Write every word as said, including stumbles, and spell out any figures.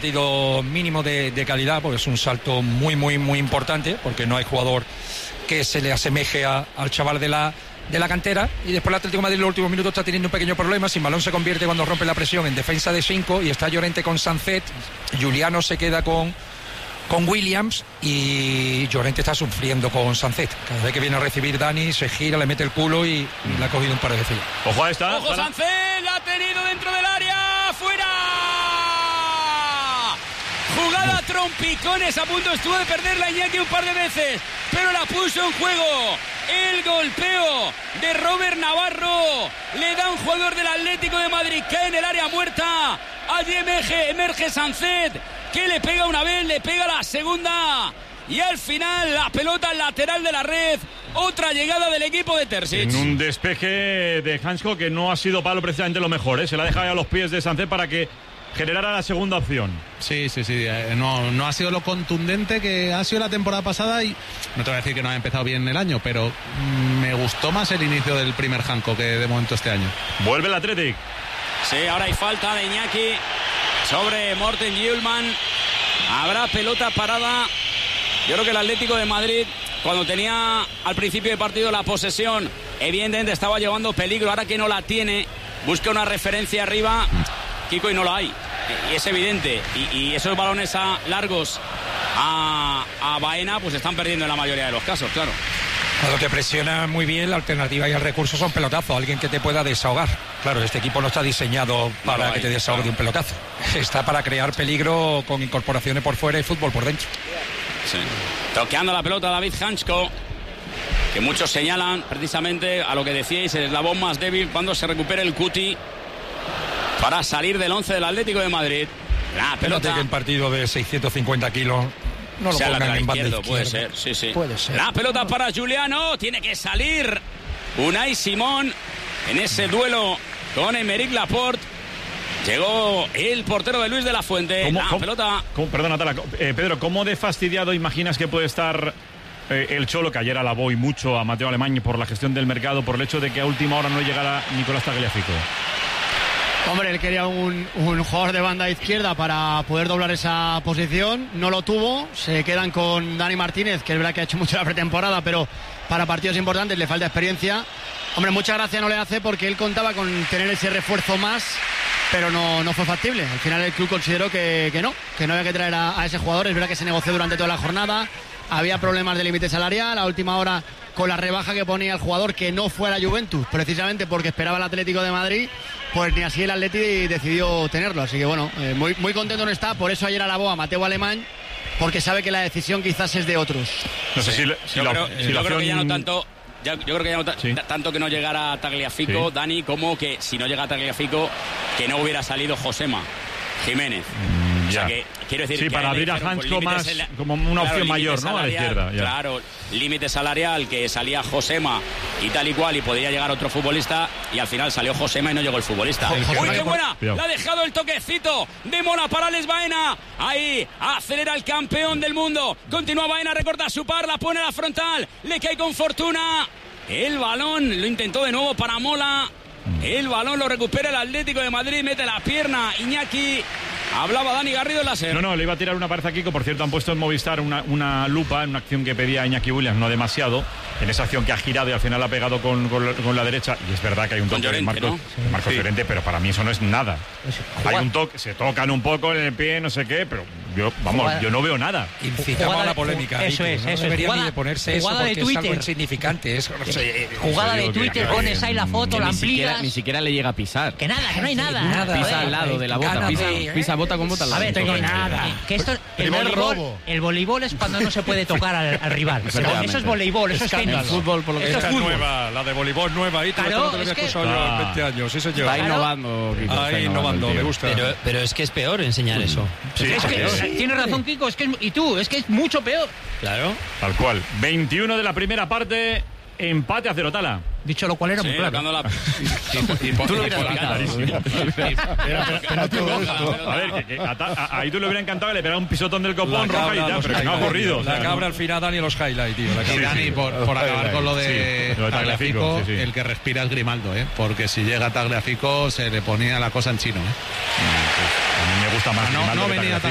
partido mínimo de, de calidad, porque es un salto muy, muy, muy importante, porque no hay jugador que se le asemeje a, al chaval de la, de la cantera. Y después el Atlético de Madrid en los últimos minutos está teniendo un pequeño problema. Sin balón se convierte, cuando rompe la presión, en defensa de cinco, y está Llorente con Sancet. Juliano se queda con con Williams y Llorente está sufriendo con Sancet. Cada vez que viene a recibir Dani se gira, le mete el culo y, y le ha cogido un par de veces. Ojo a esta. Ojo, para... Sancet la ha tenido dentro del área. ¡Fuera! Jugada a trompicones, a punto estuvo de perderla Iñaki un par de veces, pero la puso en juego. El golpeo de Robert Navarro le da un jugador del Atlético de Madrid, cae en el área muerta. Allí emerge, emerge Sancet, que le pega una vez, le pega la segunda, y al final la pelota lateral de la red. Otra llegada del equipo de Terzic. En un despeje de Hansko que no ha sido Pablo precisamente lo mejor, ¿eh? Se la ha dejado a los pies de Sancet para que generara la segunda opción. Sí, sí, sí. No, no ha sido lo contundente que ha sido la temporada pasada, y no te voy a decir que no ha empezado bien el año, pero me gustó más el inicio del primer Hansko que de momento este año. Vuelve el Athletic. Sí, ahora hay falta de Iñaki sobre Morten Hjulmand. Habrá pelota parada. Yo creo que el Atlético de Madrid, cuando tenía al principio de partido la posesión, evidentemente estaba llevando peligro. Ahora que no la tiene, busca una referencia arriba, Kiko, y no la hay. Y es evidente. Y, y esos balones a largos a, a Baena, pues están perdiendo en la mayoría de los casos, claro. Cuando te presiona muy bien, la alternativa y el recurso son pelotazos, alguien que te pueda desahogar. Claro, este equipo no está diseñado para no que te desahogue de un pelotazo. Está para crear peligro con incorporaciones por fuera y fútbol por dentro. Sí. Toqueando la pelota David Hansko, que muchos señalan precisamente a lo que decíais, el eslabón más débil cuando se recupere el Cuti para salir del once del Atlético de Madrid. La pelota que en partido de seiscientos cincuenta kilos no lo pongan en banda izquierda. Puede ser, sí, sí. Puede ser. La pelota para Juliano, tiene que salir Unai Simón en ese duelo con Aymeric Laporte. Llegó el portero de Luis de la Fuente. ¿Cómo, la cómo, pelota. Cómo, perdona, Tala, eh, Pedro, ¿cómo de fastidiado imaginas que puede estar eh, el Cholo, que ayer alabó y mucho a Mateo Alemany por la gestión del mercado, por el hecho de que a última hora no llegara Nicolás Tagliafico? Hombre, él quería un, un jugador de banda izquierda para poder doblar esa posición. No lo tuvo. Se quedan con Dani Martínez, que es verdad que ha hecho mucho la pretemporada, pero para partidos importantes le falta experiencia. Hombre, mucha gracia no le hace porque él contaba con tener ese refuerzo más, pero no, no fue factible. Al final el club consideró que, que no, que no había que traer a, a ese jugador. Es verdad que se negoció durante toda la jornada. Había problemas de límite salarial. A última hora, con la rebaja que ponía el jugador, que no fue a la Juventus, precisamente porque esperaba el Atlético de Madrid, pues ni así el Atleti decidió tenerlo. Así que bueno, eh, muy, muy contento no está. Por eso ayer alabó a Mateo Alemany, porque sabe que la decisión quizás es de otros. No sé sí. si, si yo la, creo, si yo la creo opción... que ya no tanto... Ya, yo creo que ya no ta- sí. tanto que no llegara Tagliafico, sí. Dani, como que si no llega Tagliafico, que no hubiera salido Josema Jiménez. Mm, o sea ya. que quiero decir sí, que para abrir a Hansko más el, como una claro, opción mayor, ¿no? Salarial, a la izquierda. Ya. Claro, límite salarial, que salía Josema y tal y cual, y podría llegar otro futbolista, y al final salió Josema y no llegó el futbolista. El ¡Uy, qué buena! Cuidado. Le ha dejado el toquecito de Mola para Les Baena. Ahí acelera el campeón del mundo. Continúa Baena, recorta su par, la pone a la frontal, le cae con fortuna. El balón lo intentó de nuevo para Mola. El balón lo recupera el Atlético de Madrid, mete la pierna Iñaki. Hablaba Dani Garrido en la SER. No, no, le iba a tirar una pared a Kiko. Por cierto, han puesto en Movistar una, una lupa en una acción que pedía Iñaki Williams, no demasiado. En esa acción que ha girado y al final ha pegado con, con, la, con la derecha. Y es verdad que hay un toque de Marcos, ¿no? Marcos sí. Llorente, pero para mí eso no es nada. Hay un toque, se tocan un poco en el pie, no sé qué, pero yo, vamos, jugada, yo no veo nada. Incitaba a la polémica. Eso es, no eso debería jugada, ni de ponerse jugada eso de porque Twitter. Es algo insignificante. Es, no sé, jugada de Twitter, que, pones ahí la foto, la ni siquiera, amplías. ni siquiera le llega a pisar. Que nada, que no hay nada. nada pisa al lado de la bota, pisa, pisa bota con bota al lado. A ver, tengo nada. Que esto, el voleibol, el voleibol es cuando no se puede tocar al, al rival. Eso es voleibol, eso es tenis. El fútbol, por lo que Esta sea. es nueva, la de voleibol nueva. Ahí te claro, lo había que... escuchado yo en veinte años. Sí, señor. Está innovando, Kiko. Ahí está innovando, me gusta. Pero, pero es que es peor enseñar eso. Sí, es que, sí. Tienes razón, Kiko. Es que es, y tú, es que es mucho peor. Claro. Tal cual. veintiuno de la primera parte, empate a cero, Tala. Dicho lo cual era sí, muy claro. La... Tú lo hubieras quitado. A ver, que, que a, a, ahí tú le hubiera encantado que le pegara un pisotón del copón roja y tal, pero que no ha ocurrido. La cabra al final, Dani, los highlights, tío. Y Dani, por, por acabar con lo de sí, Tagliafico, sí, sí. el que respira es Grimaldo, ¿eh? Porque si llega Tagliafico se le ponía la cosa en chino, ¿eh? Pues a mí me gusta más. No, no venía tan